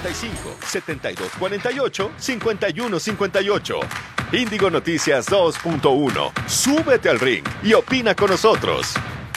55-7248-5158. Índigo Noticias 2.1. Súbete al ring y opina con nosotros.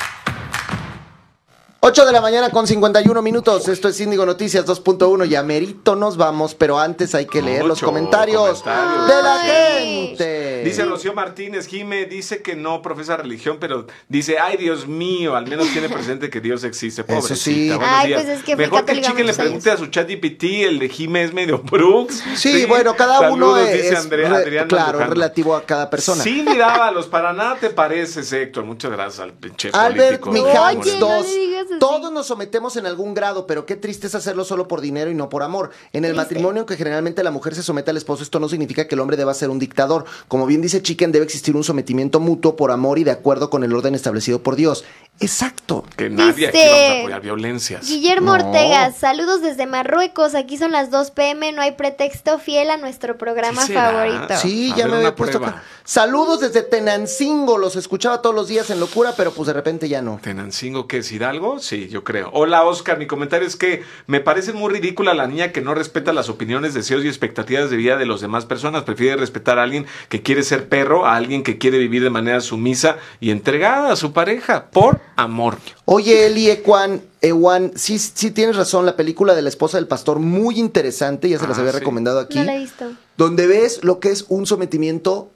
8 de la mañana con 51 minutos. Esto es Índigo Noticias 2.1. Ya merito nos vamos, pero antes hay que leer los comentarios de la gente. Dice Rocío Martínez, Jime dice que no profesa religión, pero dice, ay Dios mío, al menos tiene presente que Dios existe. Pobrecita. Eso sí. Ay, pues es que mejor que el chique le pregunte a su ChatGPT, el de Jime es medio Brooks. Sí, bueno, cada Saludos, uno dice es Adriana Luján. relativo a cada persona. Sí, mirábalos, para nada te pareces, Héctor. Muchas gracias al pinche Albert político. Mijans Oye, 2. no le digas así. Todos nos sometemos en algún grado, pero qué triste es hacerlo solo por dinero y no por amor. En el matrimonio, que generalmente la mujer se somete al esposo, esto no significa que el hombre deba ser un dictador. Como bien dice Chicken, debe existir un sometimiento mutuo por amor y de acuerdo con el orden establecido por Dios. Exacto. Que nadie aquí vamos a apoyar violencias. Guillermo No. Ortega, saludos desde Marruecos. Aquí son las 2 p.m. No hay pretexto, fiel a nuestro programa ¿Sí será? favorito. Sí, A ya ver, me había una puesto prueba. acá. Saludos desde Tenancingo. Los escuchaba todos los días en locura, pero pues de repente ya no. ¿Tenancingo qué es Hidalgo? Sí, yo creo. Hola, Oscar. Mi comentario es que me parece muy ridícula la niña que no respeta las opiniones, deseos y expectativas de vida de las demás personas. Prefiere respetar a alguien que quiere ser perro, a alguien que quiere vivir de manera sumisa y entregada a su pareja por amor. Oye, Eli Ewan, sí tienes razón, la película de la esposa del pastor, muy interesante, ya se las había sí. recomendado aquí. No la he visto. Donde ves lo que es un sometimiento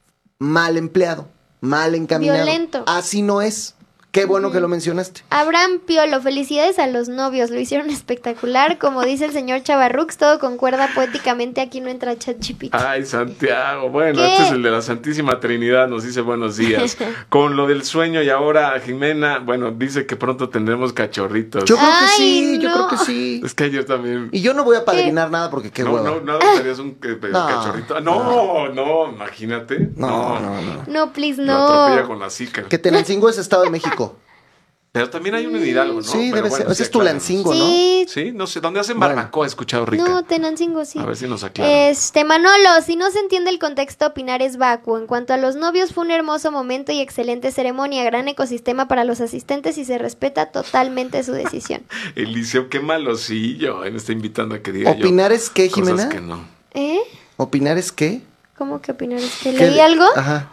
mal empleado, mal encaminado. Violento. Así no es. Qué bueno que lo mencionaste. Abraham Piolo, felicidades a los novios, lo hicieron espectacular. Como dice el señor Chavarrux, todo concuerda poéticamente, aquí no entra ChatGPT. Ay, Santiago. Bueno, ¿Qué? este es el de la Santísima Trinidad, nos dice buenos días. Con lo del sueño y ahora Jimena, bueno, dice que pronto tendremos cachorritos. Yo creo que Ay, sí, yo no. creo que sí. Es que ayer también... Y yo no voy a padrinar nada porque qué no, hueva. no adoptarías un cachorrito. No, imagínate. No. No, please, Lo atropella no. con la zika. Que Tenancingo es Estado de México. Pero también hay uno en Hidalgo, ¿no? Sí, Pero debe bueno, ser. Ese sí, es Tulancingo, ¿no? Sí, Sí, no sé, ¿dónde hacen Bueno. barbacoa? He escuchado rica. no, Tenancingo sí. A ver si nos aclaran. Manolo, si no se entiende el contexto, opinar es vacuo. En cuanto a los novios, fue un hermoso momento y excelente ceremonia, gran ecosistema para los asistentes y se respeta totalmente su decisión. Eliseo, qué malosillo. Él me está invitando a que diga ¿Opinar es qué, cosas Jimena? que no. ¿Eh? ¿Opinar es qué? ¿Cómo que opinar es que ¿Qué leí algo? Ajá.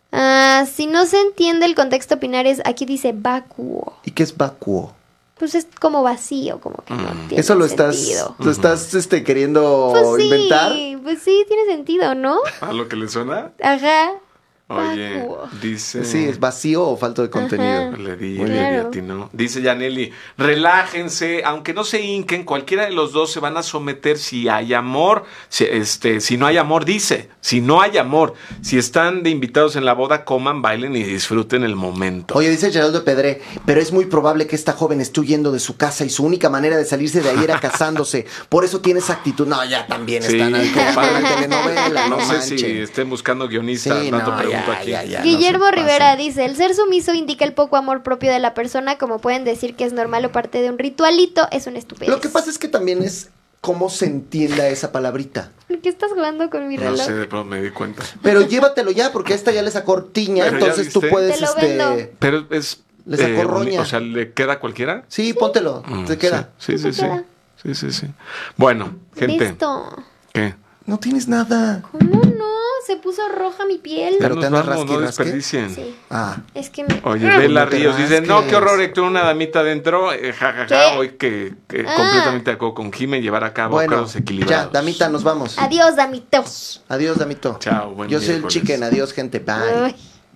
Si no se entiende el contexto, opinar es, aquí dice vacuo. ¿Y qué es vacuo? Pues es como vacío, como que no tiene Eso lo sentido. estás queriendo Pues sí, inventar. pues sí, tiene sentido, ¿no? ¿A lo que le suena? Ajá. Oye, Vacuo. dice... Sí, es vacío o falta de contenido. Le di, Muy le bien. di a ti, ¿no? Dice Yaneli, relájense, aunque no se hinquen, cualquiera de los dos se van a someter si hay amor. Si no hay amor, dice, si no hay amor. Si están de invitados en la boda, coman, bailen y disfruten el momento. Oye, dice Geraldo Pedré, pero es muy probable que esta joven esté huyendo de su casa y su única manera de salirse de ahí era casándose. Por eso tiene esa actitud. No, ya también Sí, están ahí como para la telenovela, no no sé manchen. si estén buscando guionistas, Sí, tanto no, pregunto ya, aquí. ya. Guillermo no se Rivera pasen. dice, el ser sumiso indica el poco amor propio de la persona, como pueden decir que es normal o parte de un ritualito, es una estupidez. Lo que pasa es que también es cómo se entienda esa palabrita. ¿Por qué estás jugando con mi No reloj? sé, de pronto me di cuenta. Pero llévatelo ya, porque a esta ya le sacó tiña, Pero ya entonces tú viste. puedes, Te lo vendo. Pero es... Le sacó roña. O sea, ¿le queda a cualquiera? Sí, póntelo, te queda. Sí. ¿Te queda? Sí. Bueno, gente. Listo. ¿Qué? No tienes nada. ¿Cómo no? Se puso roja mi piel. Pero Ya te nos andas vamos, no rasque. desperdicien. Sí. Ah, Es que me... Oye, Bela No te Ríos dice, no, rasques. qué horror, Héctor, una damita adentro, jajaja, ¿Qué? hoy que completamente de acuerdo con Jimé, llevar a cabo bueno, cargos equilibrados. ya, damita, nos vamos. Adiós, damitos. Adiós, damito. Chao, buen Yo soy el miércoles. Chicken, adiós, gente, bye. Ay.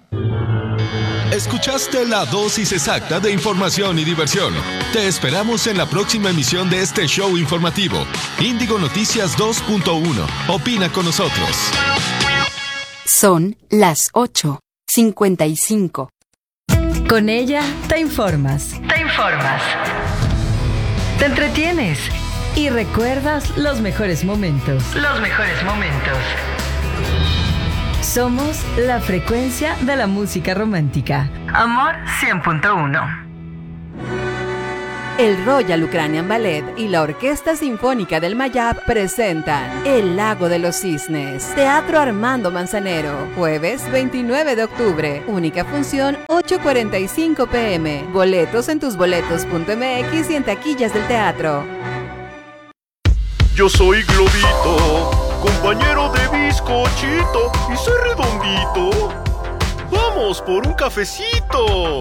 Escuchaste la dosis exacta de información y diversión. Te esperamos en la próxima emisión de este show informativo. Índigo Noticias 2.1. Opina con nosotros. Son las 8:55. Con ella te informas. Te entretienes y recuerdas los mejores momentos. Somos la frecuencia de la música romántica. Amor 100.1. El Royal Ukrainian Ballet y la Orquesta Sinfónica del Mayab presentan El Lago de los Cisnes. Teatro Armando Manzanero. Jueves 29 de octubre. Única función 8:45 p.m. Boletos en tusboletos.mx y en taquillas del teatro. Yo soy Globito, compañero de bizcochito, y soy redondito. ¡Vamos por un cafecito!